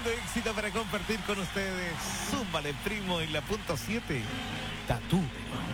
tremendo éxito para compartir con ustedes. Súmale, primo, en la punto 7. Tatú.